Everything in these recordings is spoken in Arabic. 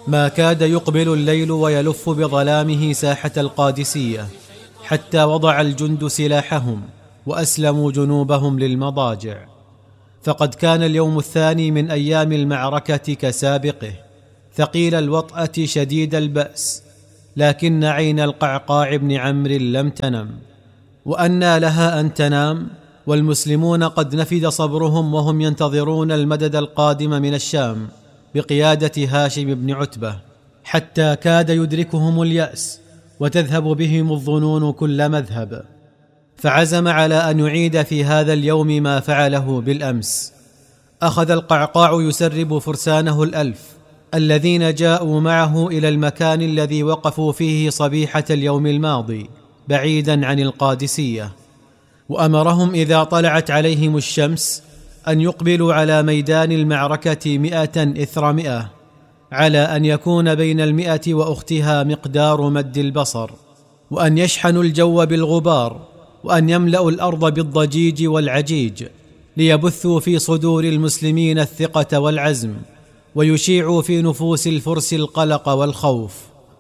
ما كاد يقبل الليل ويلف بظلامه ساحة القادسية حتى وضع الجند سلاحهم وأسلموا جنوبهم للمضاجع. فقد كان اليوم الثاني من أيام المعركة كسابقه، ثقيل الوطأة شديد البأس، لكن عين القعقاع بن عمرو لم تنم. وأنى لها أن تنام والمسلمون قد نفد صبرهم وهم ينتظرون المدد القادم من الشام بقيادة هاشم بن عتبة، حتى كاد يدركهم اليأس وتذهب بهم الظنون كل مذهب. فعزم على أن يعيد في هذا اليوم ما فعله بالأمس. أخذ القعقاع يسرب فرسانه 1000 الذين جاءوا معه إلى المكان الذي وقفوا فيه صبيحة اليوم الماضي بعيدا عن القادسية، وأمرهم إذا طلعت عليهم الشمس أن يقبلوا على ميدان المعركة 100 إثر 100، على أن يكون بين 100 وأختها مقدار مد البصر، وأن يشحنوا الجو بالغبار، وأن يملأوا الأرض بالضجيج والعجيج، ليبثوا في صدور المسلمين الثقة والعزم، ويشيعوا في نفوس الفرس القلق والخوف.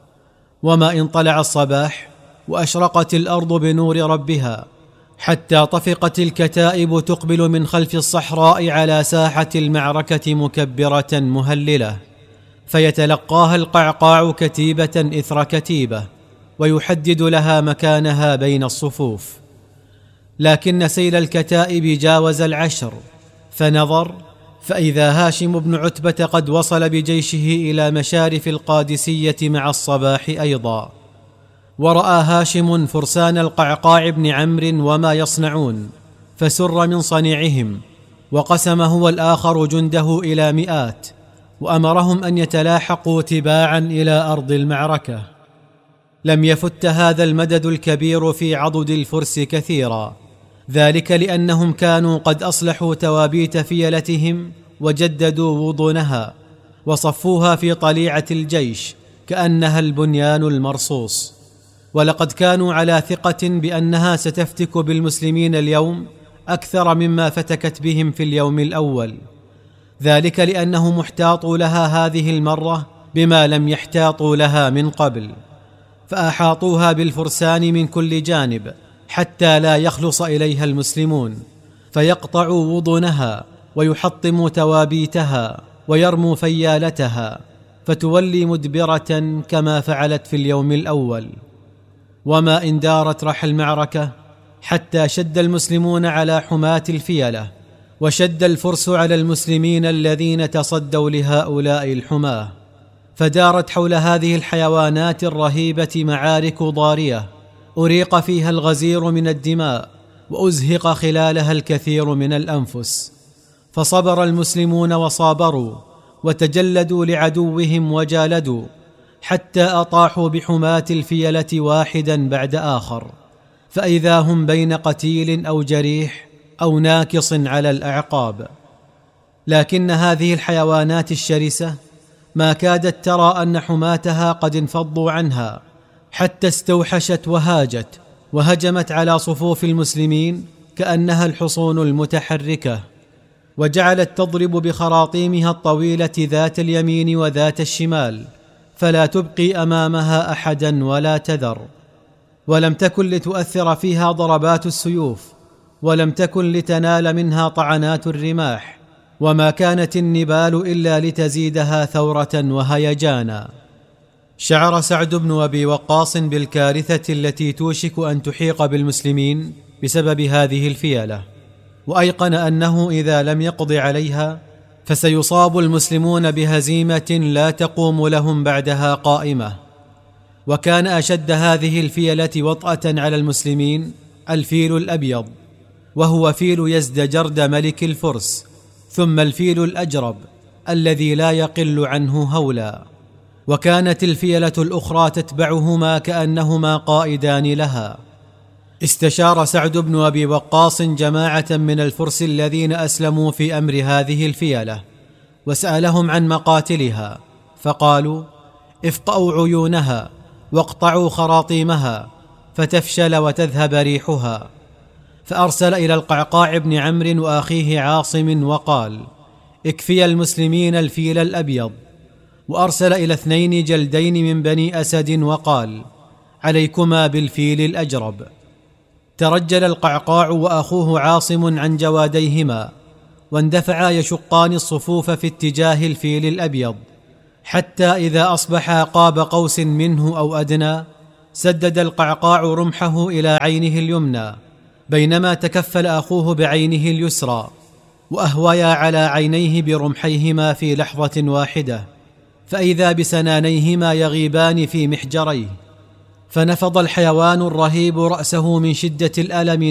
وما إن طلع الصباح وأشرقت الأرض بنور ربها، حتى طفقت الكتائب تقبل من خلف الصحراء على ساحة المعركة مكبرة مهللة، فيتلقاها القعقاع كتيبة إثر كتيبة، ويحدد لها مكانها بين الصفوف. لكن سيل الكتائب جاوز 10، فنظر فإذا هاشم بن عتبة قد وصل بجيشه إلى مشارف القادسية مع الصباح أيضا. ورأى هاشم فرسان القعقاع بن عمرو وما يصنعون، فسر من صنيعهم، وقسم هو الآخر جنده إلى 100، وأمرهم أن يتلاحقوا تباعا إلى أرض المعركة. لم يفت هذا المدد الكبير في عضد الفرس كثيرا، ذلك لأنهم كانوا قد أصلحوا توابيت فيلتهم وجددوا وضونها، وصفوها في طليعة الجيش كأنها البنيان المرصوص. ولقد كانوا على ثقة بأنها ستفتك بالمسلمين اليوم أكثر مما فتكت بهم في اليوم الأول، ذلك لأنهم احتاطوا لها هذه المرة بما لم يحتاطوا لها من قبل، فأحاطوها بالفرسان من كل جانب حتى لا يخلص إليها المسلمون، فيقطعوا وضنها ويحطموا توابيتها ويرموا فيالتها، فتولي مدبرة كما فعلت في اليوم الأول. وما إن دارت رحى المعركة حتى شد المسلمون على حماة الفيلة، وشد الفرس على المسلمين الذين تصدوا لهؤلاء الحماة، فدارت حول هذه الحيوانات الرهيبة معارك ضارية أريق فيها الغزير من الدماء، وأزهق خلالها الكثير من الأنفس. فصبر المسلمون وصابروا، وتجلدوا لعدوهم وجالدوا، حتى أطاحوا بحماة الفيلة واحدا بعد آخر، فإذا هم بين قتيل أو جريح أو ناكص على الأعقاب. لكن هذه الحيوانات الشرسة ما كادت ترى أن حماتها قد انفضوا عنها، حتى استوحشت وهاجت وهجمت على صفوف المسلمين كأنها الحصون المتحركة، وجعلت تضرب بخراطيمها الطويلة ذات اليمين وذات الشمال، فلا تبقي أمامها أحدا ولا تذر. ولم تكن لتؤثر فيها ضربات السيوف، ولم تكن لتنال منها طعنات الرماح، وما كانت النبال إلا لتزيدها ثورة وهيجانا. شعر سعد بن أبي وقاص بالكارثة التي توشك أن تحيق بالمسلمين بسبب هذه الفيلة، وأيقن أنه إذا لم يقض عليها فسيصاب المسلمون بهزيمة لا تقوم لهم بعدها قائمة. وكان أشد هذه الفيلة وطأة على المسلمين الفيل الأبيض، وهو فيل يزدجرد ملك الفرس، ثم الفيل الأجرب الذي لا يقل عنه هولا. وكانت الفيلة الأخرى تتبعهما كأنهما قائدان لها. استشار سعد بن أبي وقاص جماعة من الفرس الذين أسلموا في أمر هذه الفيلة، وسألهم عن مقاتلها، فقالوا: افقأوا عيونها واقطعوا خراطيمها فتفشل وتذهب ريحها. فأرسل إلى القعقاع بن عمرو وأخيه عاصم وقال: اكفي المسلمين الفيل الأبيض، وأرسل إلى 2 جلدين من بني أسد وقال: عليكما بالفيل الأجرب. ترجل القعقاع وأخوه عاصم عن جواديهما، واندفعا يشقان الصفوف في اتجاه الفيل الأبيض، حتى إذا أصبحا قاب قوس منه أو أدنى سدد القعقاع رمحه إلى عينه اليمنى، بينما تكفل أخوه بعينه اليسرى، وأهويا على عينيه برمحيهما في لحظة واحدة، فإذا بسنانيهما يغيبان في محجريه، فنفض الحيوان الرهيب رأسه من شدة الألم